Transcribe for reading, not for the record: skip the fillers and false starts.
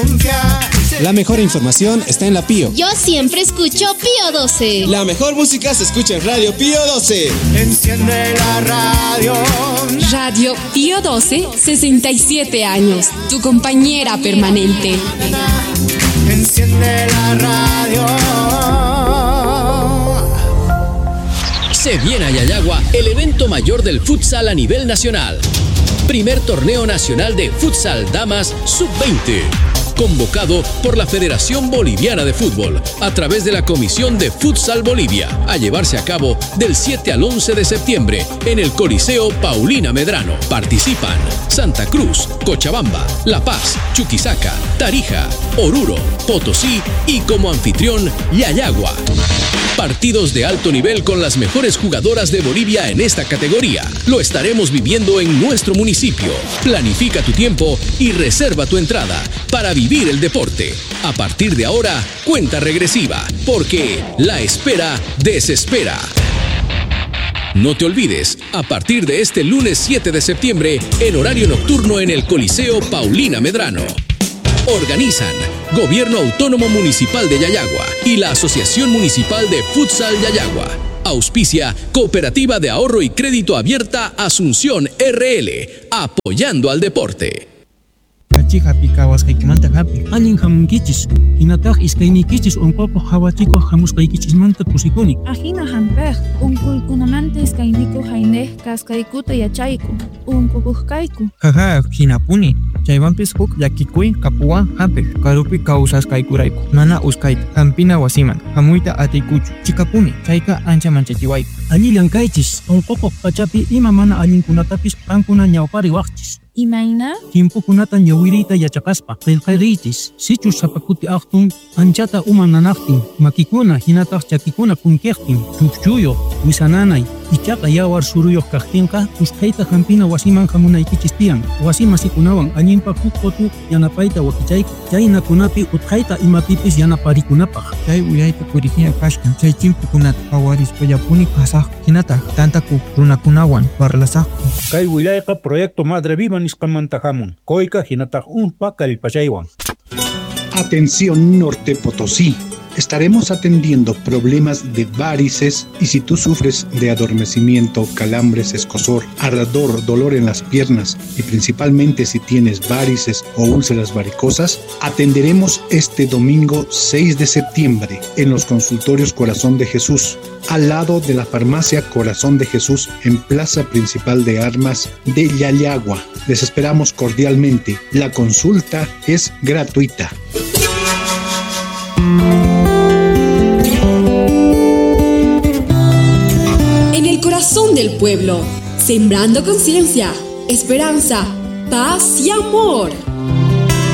La mejor información está en la Pío. Yo siempre escucho Pío 12. La mejor música se escucha en Radio Pío 12. Enciende la radio. Radio Pío 12, 67 años. Tu compañera permanente. Enciende la radio. Se viene a Yayagua el evento mayor del futsal a nivel nacional. Primer torneo nacional de futsal damas sub-20. Convocado por la Federación Boliviana de Fútbol a través de la Comisión de Futsal Bolivia, a llevarse a cabo del 7 al 11 de septiembre en el Coliseo Paulina Medrano. Participan Santa Cruz, Cochabamba, La Paz, Chuquisaca, Tarija, Oruro, Potosí y como anfitrión Yayagua. Partidos de alto nivel con las mejores jugadoras de Bolivia en esta categoría. Lo estaremos viviendo en nuestro municipio. Planifica tu tiempo y reserva tu entrada para vivir el deporte. A partir de ahora, cuenta regresiva, porque la espera desespera. No te olvides, a partir de este lunes 7 de septiembre, en horario nocturno en el Coliseo Paulina Medrano. Organizan Gobierno Autónomo Municipal de Yayagua y la Asociación Municipal de Futsal Yayagua. Auspicia Cooperativa de Ahorro y Crédito Abierta Asunción RL, apoyando al deporte. Happy kawas kaikimanta happy alin hamunkichis hinataq iskaynikichis unquqa hawachiko hamusqaykichismanta kusikuni ajina hampej unquykunamanta iskayniku haynej kaskaykuta yachayku unqukuqkayku jaja hinapuni chaywanpis huk llakikuy kapuwan hampej karupi kawsasqaykurayku mana uskayta hampina wasiman hamuyta atiykuchu chikapuni chayqa ancha manchachiwayku allillankaychis unquqa pachapi ima mana allinkunatapis qankuna ñawpari waqchis Imayna? Timpukunata ñawirita yachaqaspa qillqariychis sichu sapakuti aqtun anchata umananaqtin makikuna hinataq chakikuna kunkiqtin chukchuyuq wisananay ichaqa yawar suruyuq kaqtinqa usqhayta hampina wasiman hamunaykichis tiyan wasi masikunawan allinpa huk qotu yanapayta wakichayku chaynakunapi utqhayta imapipis yanaparikunapaq chay uyayta purikina kashkan chay chimpukunata qawarisqallapuni kasaq hinataq tantaku runakunawan parlasaqku kay willayqa proyecto Madre Viva nisqamanta hamun koyka hinataq unpa kallpachaywan. Atención Norte Potosí. Estaremos atendiendo problemas de varices y si tú sufres de adormecimiento, calambres, escozor, ardor, dolor en las piernas y principalmente si tienes varices o úlceras varicosas, atenderemos este domingo 6 de septiembre en los consultorios Corazón de Jesús, al lado de la farmacia Corazón de Jesús en Plaza Principal de Armas de Yayagua. Les esperamos cordialmente. La consulta es gratuita. Corazón del pueblo, sembrando conciencia, esperanza, paz y amor.